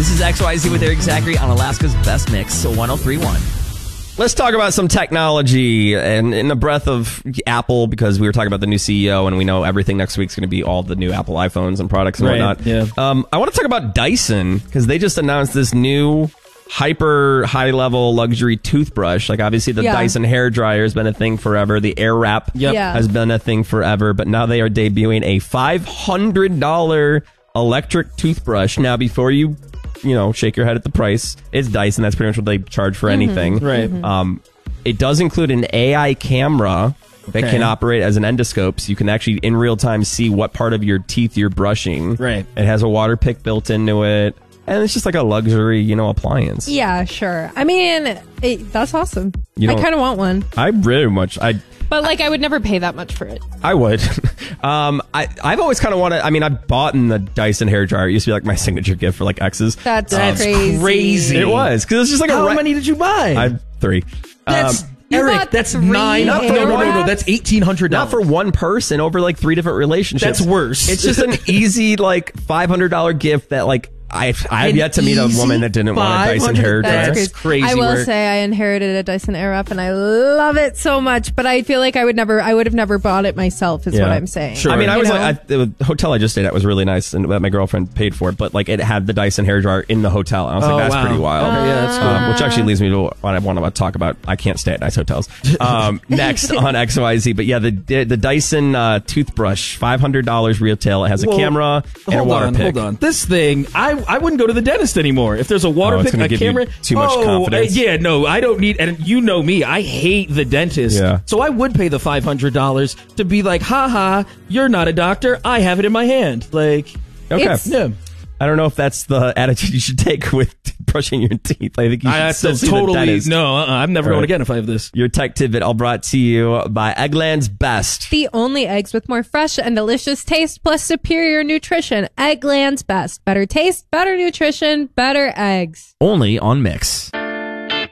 This is XYZ with Eric Zachary on Alaska's Best Mix, so 103.1. Let's talk about some technology and in the breath of Apple, because we were talking about the new CEO and we know everything next week's going to be all the new Apple iPhones and products and whatnot. Yeah. I want to talk about Dyson, because they just announced this new hyper high level luxury toothbrush. Like, obviously the Dyson hair dryer has been a thing forever. The Airwrap has been a thing forever, but now they are debuting a $500 electric toothbrush. Now, before you shake your head at the price, it's Dyson. That's pretty much what they charge for anything. Right. It does include an AI camera that can operate as an endoscope, so you can actually in real time see what part of your teeth you're brushing. Right. It has a water pick built into it, and it's just like a luxury, appliance. Yeah, sure. I mean, that's awesome. I kind of want one. I really much. But I would never pay that much for it. I would. I've always kind of wanted. I mean, I bought in the Dyson hair dryer. It used to be like my signature gift for like exes. That's crazy. It was, because it's just like how many did you buy? I 3. That's You Eric. bought That's 3 9. No. That's $1,800. Not for one person, over like 3 different relationships. That's worse. It's just an easy like $500 gift that like I have yet to meet a woman that didn't want a Dyson hair dryer. That's crazy. I will work. say I inherited a Dyson Airwrap and I love it so much, but I feel like I would have never bought it myself, is what I'm saying. Sure. I mean, I was the hotel I just stayed at was really nice, and my girlfriend paid for it, but like it had the Dyson hair dryer in the hotel. I was like, that's pretty wild. Okay, yeah, that's cool. Which actually leads me to what I want to talk about. I can't stay at nice hotels. Next on XYZ, but yeah, the Dyson toothbrush, $500 retail. It has a camera and a water pick. Hold on. This thing, I wouldn't go to the dentist anymore if there's a water pick, a camera. Too much confidence. Yeah, no, I don't need. And you know me, I hate the dentist. Yeah. So I would pay the $500 to be like, haha, you're not a doctor. I have it in my hand. Like, okay. Yeah. I don't know if that's the attitude you should take with brushing your teeth. I think you should still see the dentist. No, I'm never going again if I have this. Your tech tidbit all brought to you by Eggland's Best. The only eggs with more fresh and delicious taste plus superior nutrition. Eggland's Best. Better taste, better nutrition, better eggs. Only on Mix.